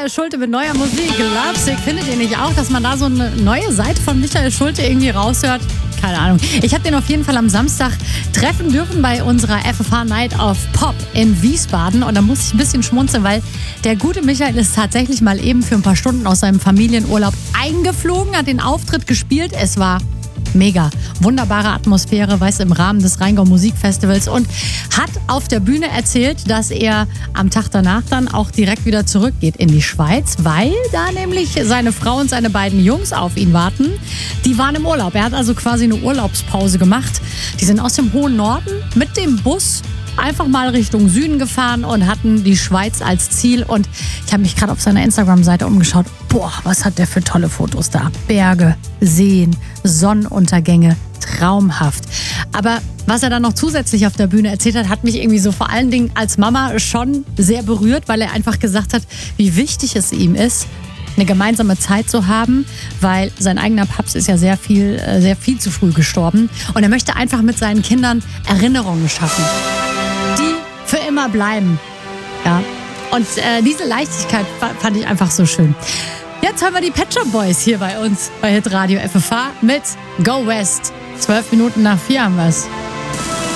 Michael Schulte mit neuer Musik. Lovesick, findet ihr nicht auch, dass man da so eine neue Seite von Michael Schulte irgendwie raushört? Keine Ahnung. Ich habe den auf jeden Fall am Samstag treffen dürfen bei unserer FFH Night of Pop in Wiesbaden. Und da musste ich ein bisschen schmunzeln, weil der gute Michael ist tatsächlich mal eben für ein paar Stunden aus seinem Familienurlaub eingeflogen, hat den Auftritt gespielt. Es war mega. Wunderbare Atmosphäre, weißt du, im Rahmen des Rheingau Musikfestivals und hat auf der Bühne erzählt, dass er am Tag danach dann auch direkt wieder zurückgeht in die Schweiz, weil da nämlich seine Frau und seine beiden Jungs auf ihn warten. Die waren im Urlaub. Er hat also quasi eine Urlaubspause gemacht. Die sind aus dem hohen Norden mit dem Bus einfach mal Richtung Süden gefahren und hatten die Schweiz als Ziel. Und ich habe mich gerade auf seiner Instagram-Seite umgeschaut. Boah, was hat der für tolle Fotos da. Berge, Seen, Sonnenuntergänge, traumhaft. Aber was er dann noch zusätzlich auf der Bühne erzählt hat, hat mich irgendwie so vor allen Dingen als Mama schon sehr berührt, weil er einfach gesagt hat, wie wichtig es ihm ist, eine gemeinsame Zeit zu haben, weil sein eigener Paps ist ja sehr viel zu früh gestorben. Und er möchte einfach mit seinen Kindern Erinnerungen schaffen, die für immer bleiben. Ja. Und diese Leichtigkeit fand ich einfach so schön. Jetzt hören wir die Pet Shop Boys hier bei uns bei Hitradio FFH mit Go West. 12 Minuten nach 4 haben wir es.